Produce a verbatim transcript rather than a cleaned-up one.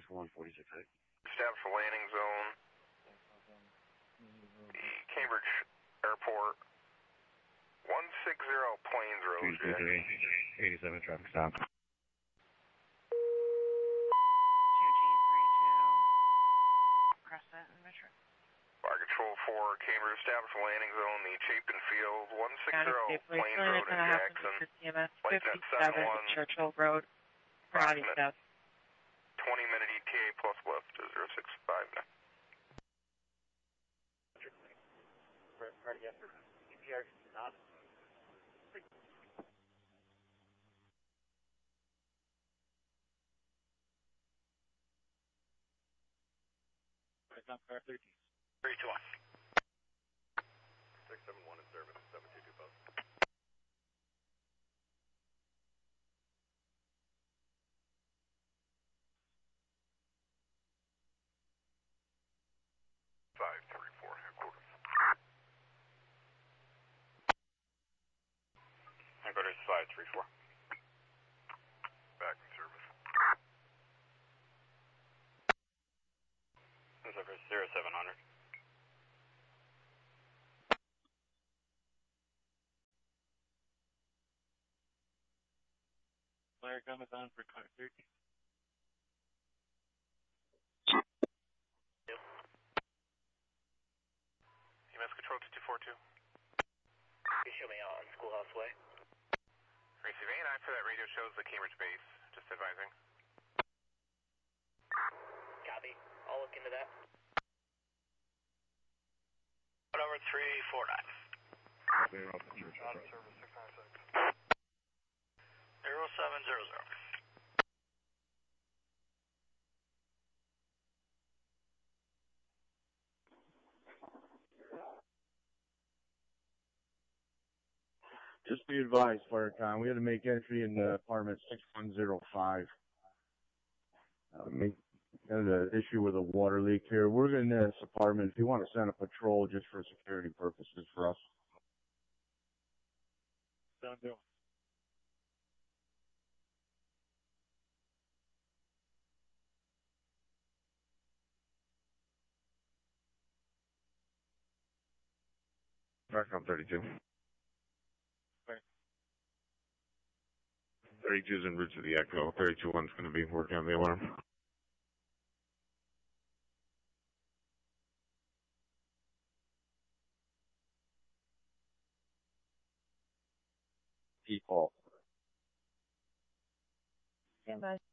one forty-six eight. Establish a landing zone. The Cambridge Airport. one sixty Plains Road. three two three, eighty-seven traffic stop. two G three two. Crescent and Metro. Fire Control four, Cambridge, establish a landing zone, the Chapin Field, one sixty Plains Road in Jackson. Flight net seven one. Churchill Road. Approximate twenty minute E T A plus lift to zero six five nine. three two one. six seven one in service, seven two two post. five three four, headquarters. Headquarters five three four. Back in service. Service zero seven hundred. Flare coming on for car thirteen. E M S Control two two four two. You show me on Schoolhouse Way. Receive eight nine for that radio shows the Cambridge base. Just advising. Copy. I'll look into that. Over three four nine. Clear off the church. Out of service six nine six. Zero seven zero zero. Just be advised, Firecon, we had to make entry in the apartment six one zero five. Uh, make, had an issue with a water leak here. We're in this apartment. If you want to send a patrol just for security purposes for us. Down there. Firecon thirty-two. Right. thirty-two is en route to the Echo. thirty-two one's going to be working on the alarm. Default. Stand by.